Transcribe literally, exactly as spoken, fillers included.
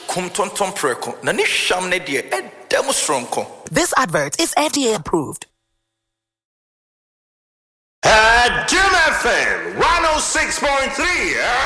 kum tonton preko. Na ni sham ne die e demonstronko. This advert is F D A approved. At Jim F M one oh six point three